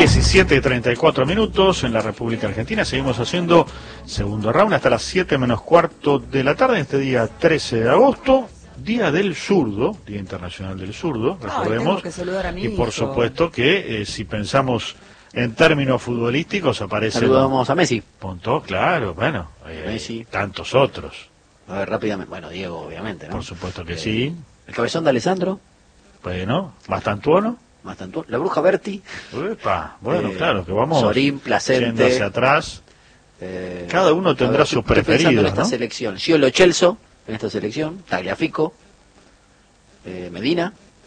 17:34 en la República Argentina. Seguimos haciendo segundo round hasta las 7:15 de la tarde, este día 13 de agosto, Día del Zurdo, Día Internacional del Zurdo, recordemos. Tengo que saludar a mi y por hijo. supuesto que si pensamos en términos futbolísticos aparece... Saludamos a Messi. Punto, claro, bueno, Messi. Tantos otros. A ver, rápidamente. Bueno, Diego, obviamente, ¿no? Por supuesto que sí. El cabezón de Alessandro. Bueno, Mastantuono. La bruja Berti. Epa, bueno, claro, que vamos Sorín, Placente. yendo hacia atrás. Cada uno tendrá sus preferidos, en esta ¿no? selección. Giolo Celso, en esta selección. Tagliafico. Medina.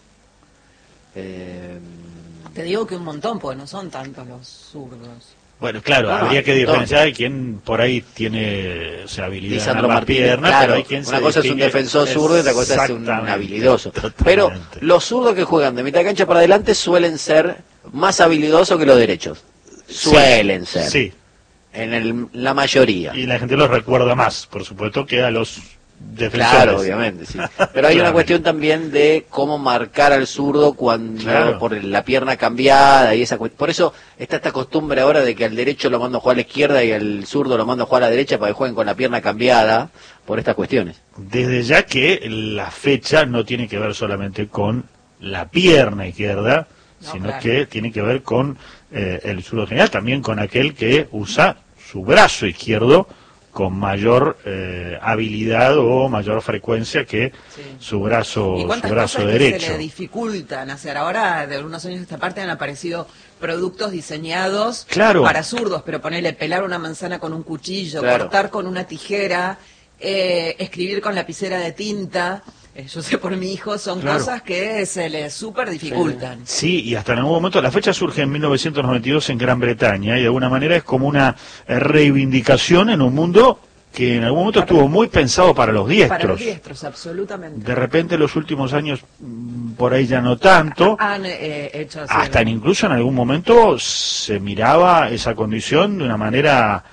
Te digo que un montón, porque no son tantos los zurdos. Bueno, claro, habría que diferenciar de quién por ahí tiene habilidad Lisandro en las Martínez, piernas, claro, pero hay quien una cosa es un defensor zurdo y otra cosa es un habilidoso. Totalmente. Pero los zurdos que juegan de mitad de cancha para adelante suelen ser más habilidosos que los derechos. Suelen ser. Sí. En la mayoría. Y la gente los recuerda más, por supuesto, que a los defensores. Claro, obviamente, sí. Pero hay una cuestión también de cómo marcar al zurdo cuando por la pierna cambiada y esa cuestión. Por eso está esta costumbre ahora de que al derecho lo mando a jugar a la izquierda y al zurdo lo mando a jugar a la derecha para que jueguen con la pierna cambiada por estas cuestiones. Desde ya que la fecha no tiene que ver solamente con la pierna izquierda, sino que tiene que ver con el zurdo general, también con aquel que usa su brazo izquierdo con mayor habilidad o mayor frecuencia que su brazo derecho. Que se le dificultan hacer. Ahora, de algunos años a esta parte, han aparecido productos diseñados para zurdos, pero ponerle pelar una manzana con un cuchillo, cortar con una tijera, escribir con lapicera de tinta. Yo sé por mi hijo, son cosas que se le súper dificultan. Sí, y hasta en algún momento, la fecha surge en 1992 en Gran Bretaña, y de alguna manera es como una reivindicación en un mundo que en algún momento estuvo muy pensado para los diestros. Para los diestros, absolutamente. De repente, en los últimos años, por ahí ya no tanto. Han hecho así. Hasta incluso en algún momento se miraba esa condición de una manera...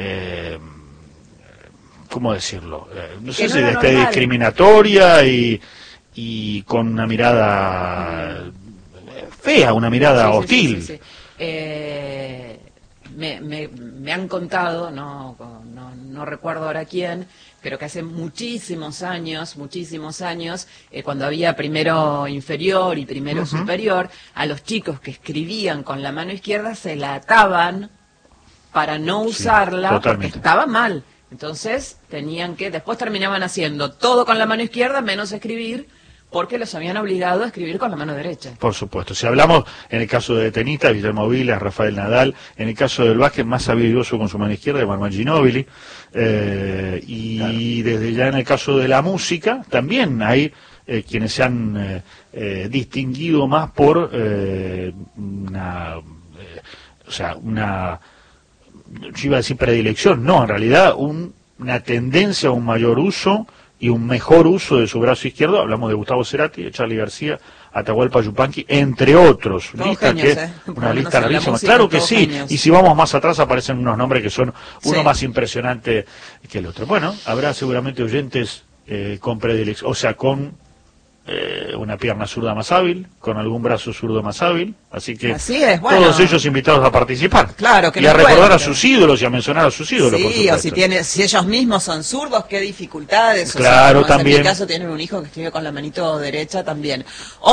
¿cómo decirlo? No sé si discriminatoria y con una mirada fea, una mirada hostil. Sí. Me han contado, no recuerdo ahora quién, pero que hace muchísimos años, cuando había primero inferior y primero superior, a los chicos que escribían con la mano izquierda se la ataban para no usarla porque estaba mal. Entonces después terminaban haciendo todo con la mano izquierda menos escribir, porque los habían obligado a escribir con la mano derecha. Por supuesto. Si hablamos en el caso de tenistas, Guillermo Vilas, Rafael Nadal, en el caso del básquet más habilidoso con su mano izquierda, de Manuel Ginóbili, desde ya en el caso de la música, también hay quienes se han distinguido más por una yo iba a decir predilección, no, en realidad una tendencia a un mayor uso y un mejor uso de su brazo izquierdo. Hablamos de Gustavo Cerati, de Charly García, Atahualpa Yupanqui, entre otros. Una lista larguísima. Claro que sí, y si vamos más atrás aparecen unos nombres que son uno más impresionante que el otro. Bueno, habrá seguramente oyentes con predilección, o sea, con una pierna zurda más hábil, con algún brazo zurdo más hábil, así que todos ellos invitados a participar. Claro, que y a recordar a sus ídolos y a mencionar a sus ídolos, por supuesto. O si ellos mismos son zurdos, qué dificultades. Claro, o sea, también. En mi caso tienen un hijo que escribe con la manito derecha también.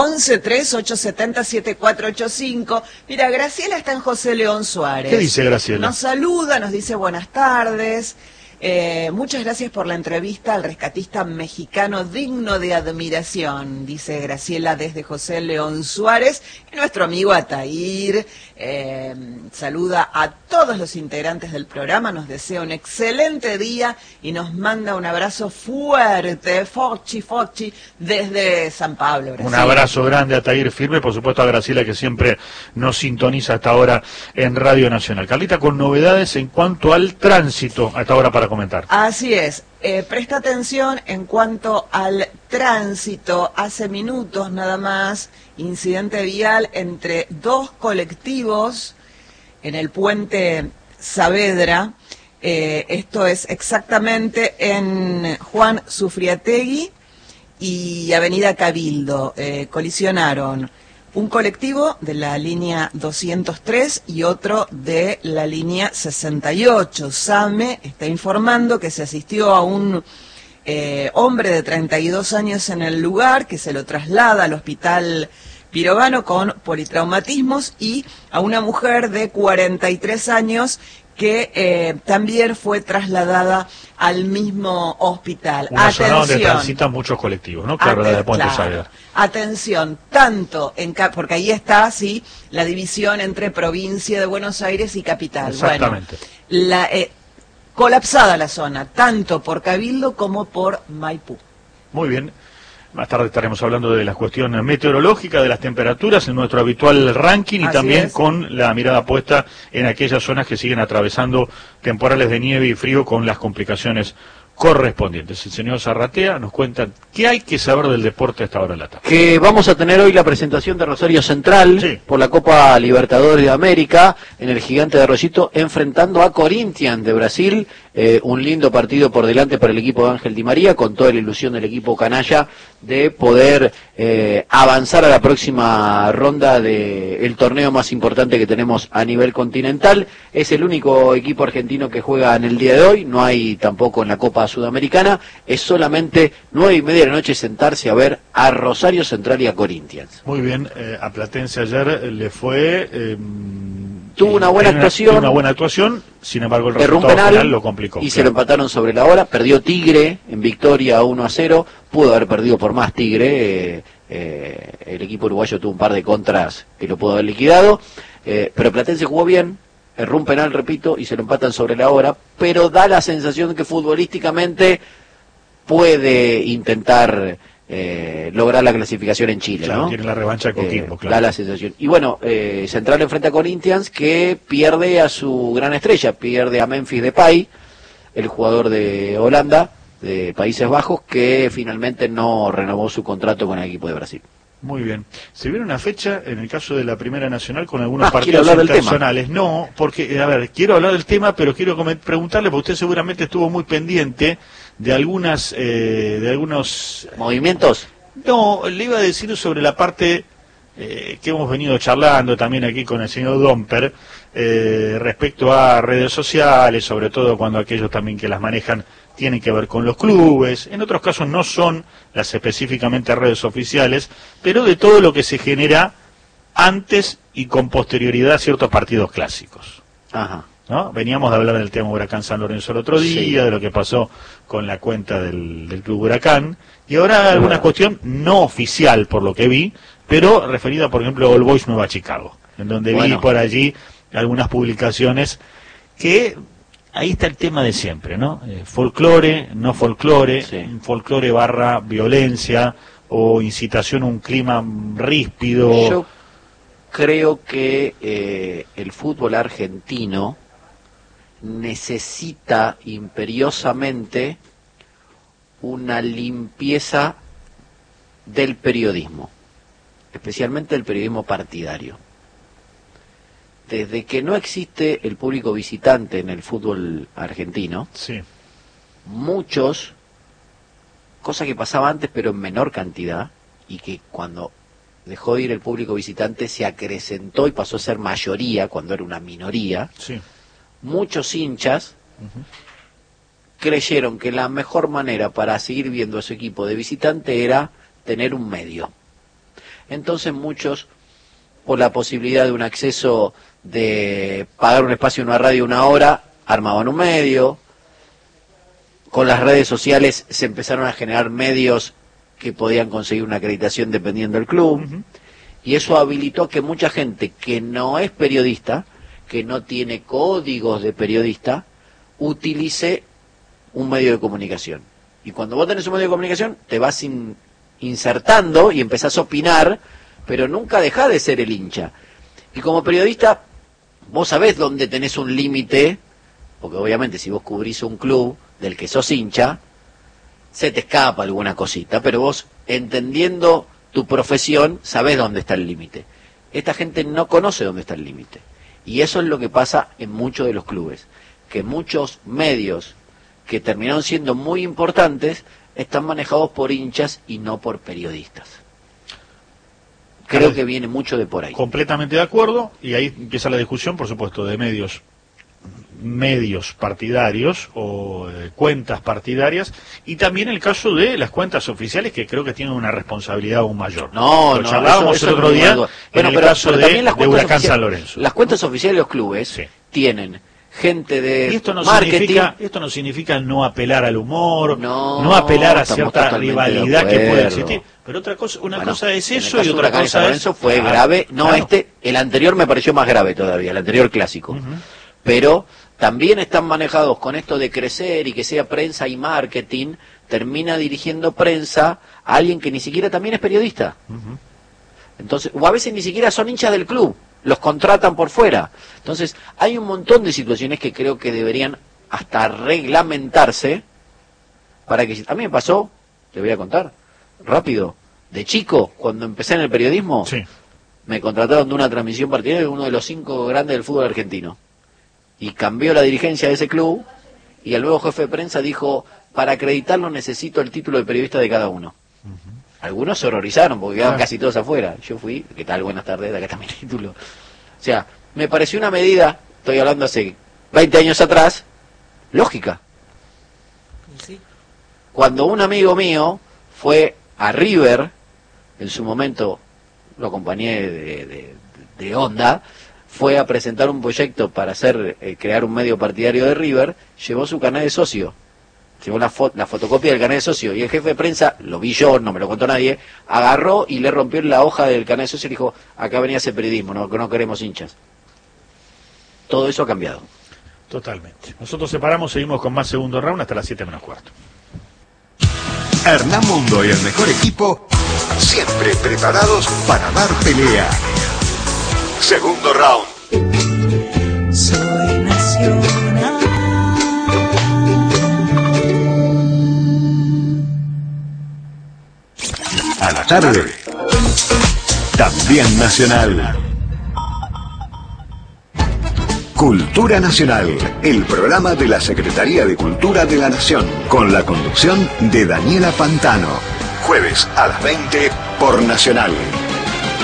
11-3-870-7485. Mira, Graciela está en José León Suárez. ¿Qué dice Graciela? Nos saluda, nos dice buenas tardes. Muchas gracias por la entrevista al rescatista mexicano digno de admiración, dice Graciela desde José León Suárez. Y nuestro amigo Atair saluda a todos los integrantes del programa, nos desea un excelente día y nos manda un abrazo fuerte, forchi, desde San Pablo, Brasil. Un abrazo grande a Atair, firme, por supuesto a Graciela, que siempre nos sintoniza hasta ahora en Radio Nacional. Carlita, con novedades en cuanto al tránsito hasta ahora para comentar. Así es. Presta atención en cuanto al tránsito. Hace minutos nada más, incidente vial entre dos colectivos en el puente Saavedra. Esto es exactamente en Juan Sufriategui y Avenida Cabildo. Colisionaron un colectivo de la línea 203 y otro de la línea 68. SAME está informando que se asistió a un hombre de 32 años en el lugar, que se lo traslada al hospital Pirovano con politraumatismos, y a una mujer de 43 años que también fue trasladada al mismo hospital. Una zona donde transitan muchos colectivos, ¿no? Claro, la de Puente Saavedra. Atención, tanto porque ahí está, sí, la división entre provincia de Buenos Aires y capital. Exactamente. Bueno, colapsada la zona, tanto por Cabildo como por Maipú. Muy bien. Más tarde estaremos hablando de la cuestión meteorológica, de las temperaturas, en nuestro habitual ranking, y Así también es. con la mirada puesta en aquellas zonas que siguen atravesando temporales de nieve y frío con las complicaciones correspondientes. El señor Zarratea nos cuenta qué hay que saber del deporte a esta hora de la tarde. Que vamos a tener hoy la presentación de Rosario Central, sí, por la Copa Libertadores de América, en el Gigante de Arroyito, enfrentando a Corinthians de Brasil. Un lindo partido por delante para el equipo de Ángel Di María, con toda la ilusión del equipo canalla de poder avanzar a la próxima ronda del torneo más importante que tenemos a nivel continental. Es el único equipo argentino que juega en el día de hoy, no hay tampoco en la Copa Sudamericana. Es solamente 9:30 de la noche sentarse a ver a Rosario Central y a Corinthians. Muy bien, a Platense ayer le fue... Tuvo una buena actuación. Tuvo una buena actuación, sin embargo el resultado final lo complicó. Y se lo empataron sobre la hora. Perdió Tigre en victoria 1-0. Pudo haber perdido por más Tigre. El equipo uruguayo tuvo un par de contras que lo pudo haber liquidado. Pero Platense jugó bien. Erró un penal, repito, y se lo empatan sobre la hora. Pero da la sensación de que futbolísticamente puede intentar lograr la clasificación en Chile, claro, ¿no? Tiene la revancha de Coquimbo, claro. Da la sensación. Y bueno, Central enfrenta a Corinthians, que pierde a su gran estrella, pierde a Memphis Depay, el jugador de Holanda, de Países Bajos, que finalmente no renovó su contrato con el equipo de Brasil. Muy bien. ¿Se viene una fecha en el caso de la Primera Nacional con algunos ¿quiere partidos hablar del internacionales? No, porque, a ver, quiero hablar del tema, pero quiero preguntarle, porque usted seguramente estuvo muy pendiente de algunos ¿Movimientos? No, le iba a decir sobre la parte que hemos venido charlando también aquí con el señor Domper, respecto a redes sociales, sobre todo cuando aquellos también que las manejan tienen que ver con los clubes, en otros casos no son las específicamente redes oficiales, pero de todo lo que se genera antes y con posterioridad a ciertos partidos clásicos. Ajá. ¿No? Veníamos de hablar del tema Huracán San Lorenzo el otro día, Sí, de lo que pasó con la cuenta del Club Huracán, y ahora alguna cuestión no oficial por lo que vi, pero referida por ejemplo a All Boys Nueva Chicago, en donde vi por allí algunas publicaciones que... Ahí está el tema de siempre, ¿no? Folclore, no folclore, sí. Folclore barra violencia o incitación a un clima ríspido. Yo creo que el fútbol argentino necesita imperiosamente una limpieza del periodismo, especialmente del periodismo partidario. Desde que no existe el público visitante en el fútbol argentino, sí, muchos, cosa que pasaba antes pero en menor cantidad, y que cuando dejó de ir el público visitante se acrecentó y pasó a ser mayoría cuando era una minoría, sí. Muchos hinchas creyeron que la mejor manera para seguir viendo a su equipo de visitante era tener un medio. Entonces muchos, por la posibilidad de un acceso de pagar un espacio en una radio 1 hora, armaban un medio. Con las redes sociales se empezaron a generar medios que podían conseguir una acreditación dependiendo del club, y eso habilitó que mucha gente que no es periodista, que no tiene códigos de periodista, utilice un medio de comunicación. Y cuando vos tenés un medio de comunicación, te vas insertando y empezás a opinar, pero nunca dejás de ser el hincha. Y como periodista, vos sabés dónde tenés un límite, porque obviamente si vos cubrís un club del que sos hincha, se te escapa alguna cosita, pero vos, entendiendo tu profesión, sabés dónde está el límite. Esta gente no conoce dónde está el límite. Y eso es lo que pasa en muchos de los clubes, que muchos medios que terminaron siendo muy importantes están manejados por hinchas y no por periodistas. Creo que viene mucho de por ahí. Completamente de acuerdo, y ahí empieza la discusión, por supuesto, de medios partidarios o cuentas partidarias, y también el caso de las cuentas oficiales, que creo que tienen una responsabilidad aún mayor. Lo charlábamos eso el otro día en el caso de Huracán San Lorenzo. Las cuentas oficiales de los clubes tienen gente de y esto no marketing. Esto no significa no apelar al humor, no apelar a cierta rivalidad que puede existir. Pero otra cosa, cosa es eso y otra cosa San Lorenzo fue grave. El anterior me pareció más grave todavía, el anterior clásico. Pero también están manejados con esto de crecer y que sea prensa y marketing, termina dirigiendo prensa a alguien que ni siquiera también es periodista. Entonces, o a veces ni siquiera son hinchas del club, los contratan por fuera. Entonces, hay un montón de situaciones que creo que deberían hasta reglamentarse para que... A mí me pasó, te voy a contar, rápido, de chico, cuando empecé en el periodismo, me contrataron de una transmisión partidaria de uno de los 5 grandes del fútbol argentino. Y cambió la dirigencia de ese club, y el nuevo jefe de prensa dijo, para acreditarlo necesito el título de periodista de cada uno. Algunos se horrorizaron porque quedaban casi todos afuera. Yo fui, ¿qué tal? Buenas tardes, acá está mi título. O sea, me pareció una medida, estoy hablando hace 20 años atrás, lógica. Sí. Cuando un amigo mío fue a River, en su momento lo acompañé de Onda, fue a presentar un proyecto para crear un medio partidario de River, llevó su carnet de socio, llevó la fotocopia del carnet de socio, y el jefe de prensa, lo vi yo, no me lo contó nadie, agarró y le rompió la hoja del carnet de socio y dijo, acá venía ese periodismo, no queremos hinchas. Todo eso ha cambiado. Totalmente. Nosotros separamos, seguimos con más segundo round hasta las 7:15. Hernán Mundo y el mejor equipo, siempre preparados para dar pelea. Segundo round. Soy nacional. A la tarde, también nacional. Cultura Nacional, el programa de la Secretaría de Cultura de la Nación, con la conducción de Daniela Pantano. Jueves a las 20 por Nacional.